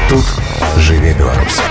Тут жыве Беларусь.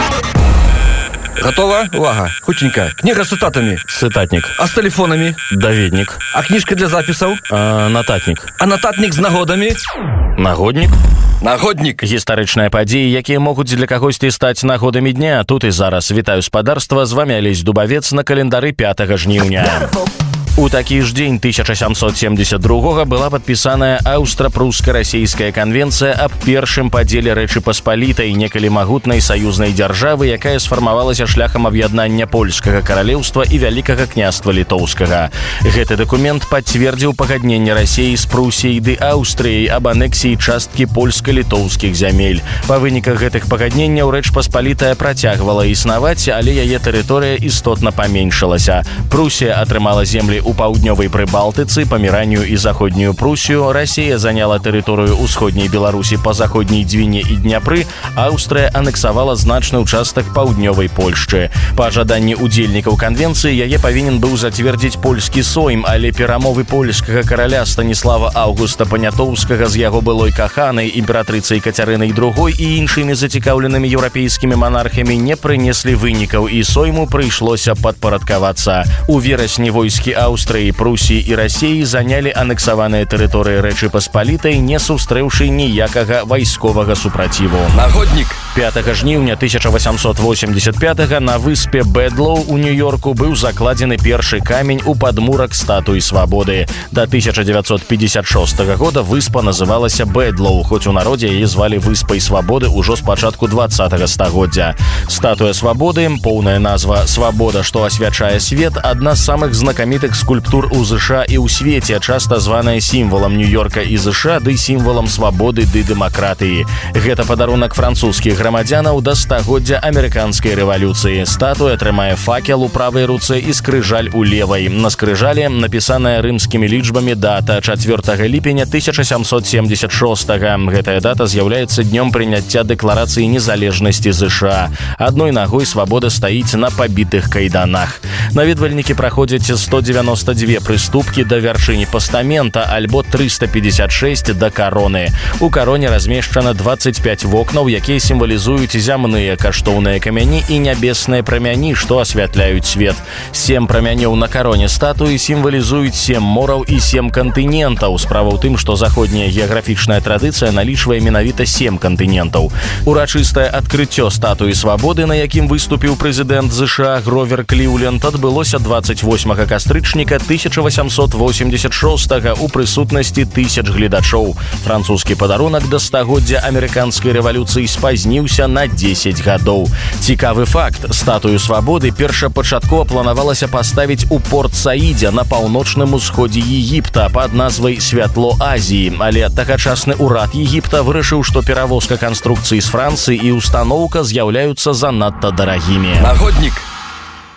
Готова? Увага. Хутенька. Книга с цитатами. Цитатник. А с телефонами? Даведник. А книжка для записаў? Нататник. А нататник з нагодамі? Нагодник. Нагодник. Гістарычныя падзеі, якія могуць для кагосьці стаць нагодамі дня. Тут і зараз. Вітаю спадарства. З вами Алесь Дубавец на календары 5 жніўня. У такі ж дзень 1772 была падпісаная Аўстра-Пруска-расійская канвенцыя аб першым падзеле Рэчы Паспалітай, некалі магутнай саюзнай дзяржавы, якая сфармавалася шляхам аб'яднання польскага каралеўства і вялікага княства літоўскага. Гэты дакумент пацвердзіў пагадненне Расіі з Прусіяй ды Аўстрыяй аб анексіі часткі польска-літоўскіх зямель. Па выніках гэтых пагадненняў Рэч Паспалітая працягвала існаваць, але яе тэрыторыя істотна паменшылася. Прусія атрымала землі у паўднёвай Прыбалтыцы, Памеранію і заходнюю Прусію, Расія заняла тэрыторыю ўсходняй Беларусі па заходняй Двіне і Дняпры, Аўстрыя анексавала значны ўчастак паўднёвай Польшчы. Па жаданні удзельнікаў канвенцыі яе павінен быў зацвердзіць польскі сойм, але перамовы польскага караля Станіслава Аўгуста Панятоўскага з яго былой каханай імператрыцай Кацярынай II і іншымі зацікаўленымі еўрапейскімі манархамі не прынеслі вынікаў, і сойму прыйшлося падпарадкавацца. У верасні войскі Аўстрыі, Прусіі і Расіі занялі анексаваныя тэрыторыі Рэчы Паспалітай, не сустрэўшы ніякага вайсковага супраціву. Нагоднік. 5 жніўня 1885 на выспе Бэдлоу у Нью-Йорку быў закладзены першы камень у падмурак статуі свабоды. Да 1956 года выспа называлася Бэдлоу, хоць у народзе яе звалі выспай свабоды ўжо з пачатку 20-го стагоддзя. Статуя свабоды, поўная назва «Свабода, што асвячае свет», адна з самых знакамітых скульптур у ЗША і ў свеце, часта званая сімвалам Нью-Йорка і ЗША ды сімвалам свабоды ды дэмакратыі. Гэта падарунак французскіх грамадзянаў да стагоддзя амерыканскай рэвалюцыі. Статуя трымае факел у правай руцэ і скрыжаль у левай. На скрыжалі напісаная рымскімі лічбамі дата 4 ліпеня 1776. Гэтая дата з'яўляецца днём прыняцця дэкларацыі незалежнасці ЗША. Адной нагой свабода стаіць на пабітых кайданах. Наведвальнікі праходзяць 192 прыступкі да вяршыні пастамента альбо 356 да кароны. У кароне размешчана 25 вокнаў, якія сімвалізуюць зямныя каштоўныя камяні і нябесныя прамяні, што асвятляюць свет. 7 прамянёў на кароне статуі сімвалізуюць 7 мораў і 7 кантынентаў. Справа ў тым, што заходняя геаграфічная традыцыя налічвае менавіта 7 кантынентаў. Урачыстае адкрыццё статуі свабоды, на якім выступіў прэзідэнт ЗША Гровер Кліўленд, адбылося 28 кастрычніка 1886 у прысутнасці тысяч гледачоў. Французскі падарунак да стагоддзя амерыканскай рэвалюцыі спазніўся на 10 гадоў. Цікавы факт. Статую свабоды першапачаткова планавалася паставіць у Порт-Саідзе на паўночным усходзе Егіпта пад назвай «Святло Азіі», але тагачасны ўрад Егіпта вырашыў, што перавозка канструкцыі з Францыі і устаноўка з'яўляюцца занадта дарагімі. Нагоднік.